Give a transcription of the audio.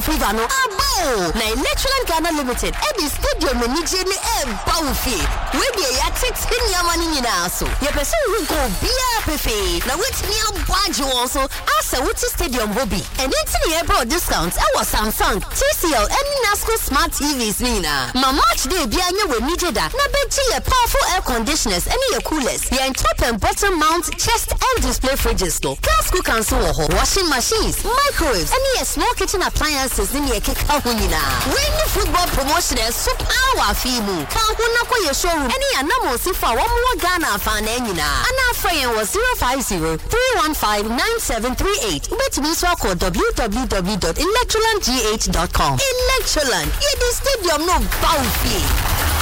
fever no abo na Electroland Ghana Limited the stadium ni je ni bawfi we dey ya tix nyama ni nyina so ye person who go bia pefe na wetini abwaje won so asa wuti stadium hobby and entini e bro discounts e was Samsung TCL and Nasco smart TVs nina ma match day bia nya we nije da na beji ye powerful air conditioners and your coolers ye top and bottom mount chest and display fridges no gas cooker so washing machines microwaves and your small kitchen appliances ni ye keka ho nyina when the football promotion super our fimu kan kuna ko ye showroom any anamo sifa wo mo Ghana fa na nyina ana frame was 050-315-9738 ubetimi so call www.electrolandgh.com Electroland ye the stadium no bawfi